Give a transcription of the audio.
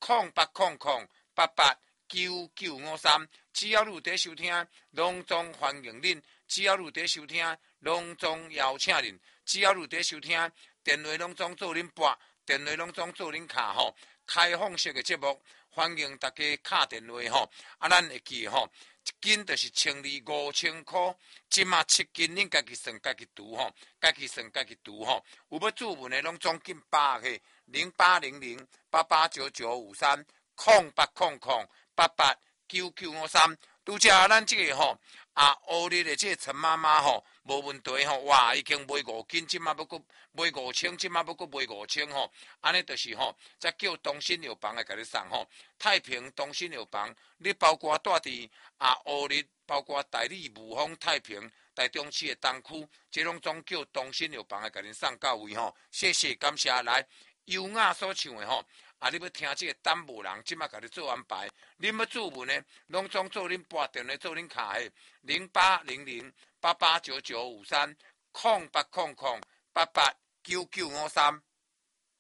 0800889953，只要你有在收听，隆重欢迎恁；只要你有在收听，隆重邀请恁；只要你有在收听，电话拢总做恁拨，电话拢总做恁卡吼。开放式的节目，欢迎大家打电话吼。咱会记吼，一斤就是1200-5000块，即马7斤，恁家己算家己除吼，家己算家己除吼。有要注文的拢总紧把握0800889953，0800889953。拄则咱这个吼乌日的这个陈妈妈吼，无问题吼，哇，已经卖5斤，即马要搁卖5000，即马要搁卖5000吼，安尼就是吼，再叫东新药房来甲你送吼。太平东新药房，你包括住伫乌日，包括大理、雾峰、太平、台中市的东区，这拢总叫东新药房来甲你送到位吼。谢谢，感谢来。优雅所唱的吼，你要听这个等无人，即马甲你做安排。恁要注文的，拢总做恁拨电话做恁卡的，0800889953，0800889953。